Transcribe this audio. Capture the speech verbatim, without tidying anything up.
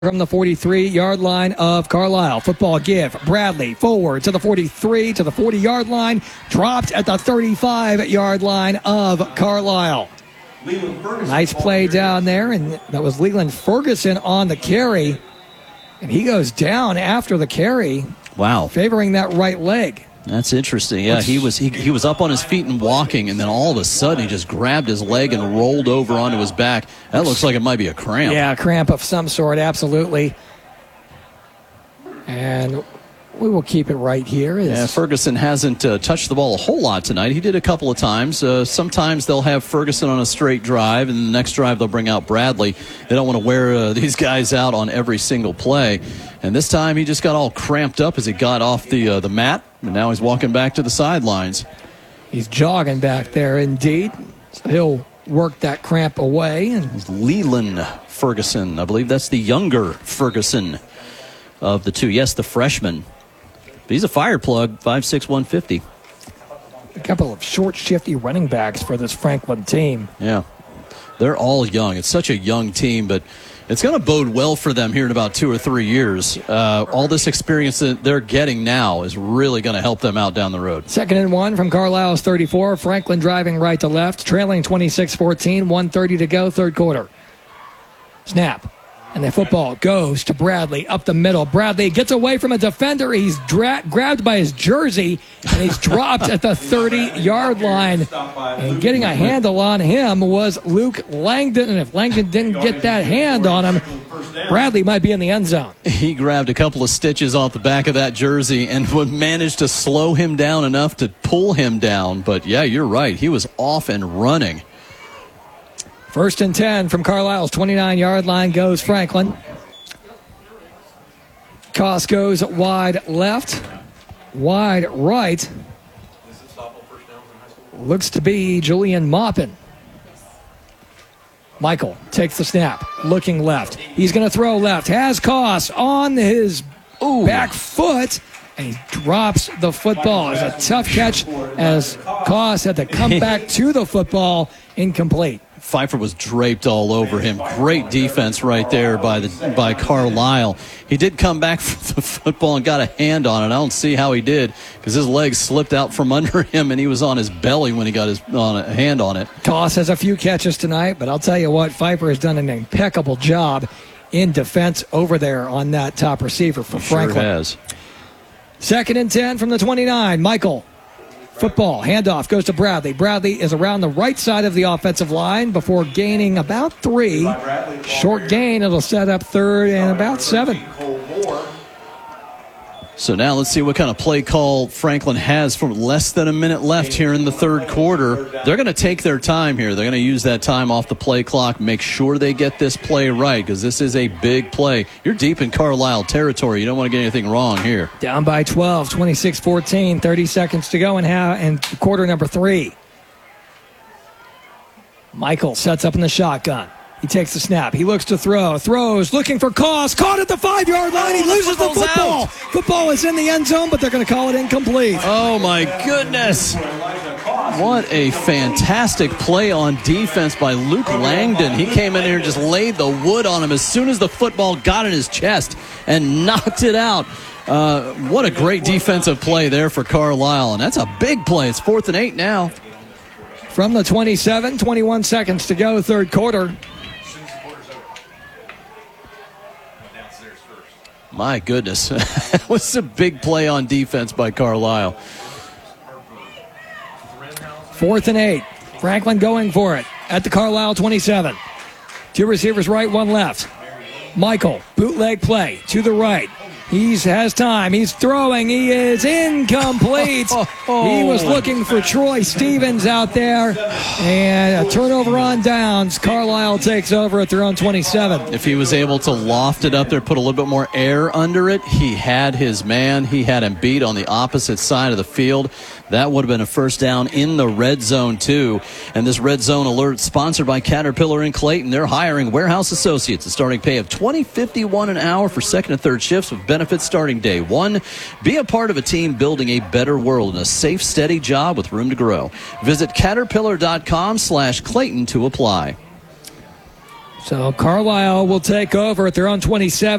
from the forty-three-yard line of Carlisle. Football give. Bradley forward to the forty-three, to the forty-yard line. Dropped at the thirty-five-yard line of Carlisle. Nice play down there, and that was Leland Ferguson on the carry. And he goes down after the carry. Wow. Favoring that right leg. That's interesting. Yeah, he was he, he was up on his feet and walking, and then all of a sudden he just grabbed his leg and rolled over onto his back. That looks like it might be a cramp. Yeah, a cramp of some sort, absolutely. And we will keep it right here. Yeah, Ferguson hasn't uh, touched the ball a whole lot tonight. He did a couple of times. Uh, sometimes they'll have Ferguson on a straight drive, and the next drive they'll bring out Bradley. They don't want to wear uh, these guys out on every single play. And this time he just got all cramped up as he got off the uh, the mat, and now he's walking back to the sidelines. He's jogging back there, indeed. So he'll work that cramp away. And it's Leland Ferguson. I believe that's the younger Ferguson of the two. Yes, the freshman. But he's a fire plug, five six, one fifty. A couple of short, shifty running backs for this Franklin team. Yeah. They're all young. It's such a young team, but it's going to bode well for them here in about two or three years. Uh, all this experience that they're getting now is really going to help them out down the road. Second and one from Carlisle's thirty-four. Franklin driving right to left, trailing twenty-six fourteen, one thirty to go, third quarter. Snap. And the football goes to Bradley up the middle. Bradley gets away from a defender. He's dra- grabbed by his jersey, and he's dropped at the thirty-yard line. And getting a handle on him was Luke Langdon. And if Langdon didn't get that hand on him, Bradley might be in the end zone. He grabbed a couple of stitches off the back of that jersey and would manage to slow him down enough to pull him down. But, yeah, you're right. He was off and running. First and ten from Carlisle's twenty-nine-yard line goes Franklin. Koss goes wide left, wide right. Looks to be Julian Maupin. Michael takes the snap, looking left. He's going to throw left. Has Koss on his Ooh. back foot, and he drops the football. It's a tough catch as Koss had to come back to the football, incomplete. Pfeiffer was draped all over him. Great defense right there by the by Carlisle. He did come back for the football and got a hand on it. I don't see how he did because his legs slipped out from under him and he was on his belly when he got his on a hand on it. Koss has a few catches tonight, but I'll tell you what, Pfeiffer has done an impeccable job in defense over there on that top receiver for he Franklin. Sure has. Second and ten from the twenty-nine. Michael. Football, handoff, goes to Bradley. Bradley is around the right side of the offensive line before gaining about three. Short gain, it'll set up third and about seven. So now let's see what kind of play call Franklin has from less than a minute left here in the third quarter. They're going to take their time here. They're going to use that time off the play clock, make sure they get this play right because this is a big play. You're deep in Carlisle territory. You don't want to get anything wrong here. Down by twelve, twenty-six fourteen, thirty seconds to go in, ha- in quarter number three. Michael sets up in the shotgun. He takes the snap. He looks to throw. Throws, looking for Koss. Caught at the five-yard line. He loses the football. Football is in the end zone, but they're going to call it incomplete. Oh, my goodness. What a fantastic play on defense by Luke Langdon. He came in here and just laid the wood on him as soon as the football got in his chest and knocked it out. Uh, what a great defensive play there for Carlisle, and that's a big play. It's fourth and eight now. From the twenty-seven, twenty-one seconds to go, third quarter. My goodness. That was a big play on defense by Carlisle. Fourth and eight. Franklin going for it at the Carlisle twenty-seven. Two receivers right, one left. Michael, bootleg play to the right. He has time. He's throwing. He is incomplete. He was looking for Troy Stevens out there. And a turnover on downs. Carlisle takes over at their own twenty-seven. If he was able to loft it up there, put a little bit more air under it, he had his man. He had him beat on the opposite side of the field. That would have been a first down in the red zone, too. And this red zone alert sponsored by Caterpillar in Clayton. They're hiring warehouse associates. A starting pay of twenty dollars and fifty-one cents an hour for second and third shifts with benefits starting day one. Be a part of a team building a better world in a safe, steady job with room to grow. Visit caterpillar.com slash Clayton to apply. So Carlisle will take over at their own twenty-seven.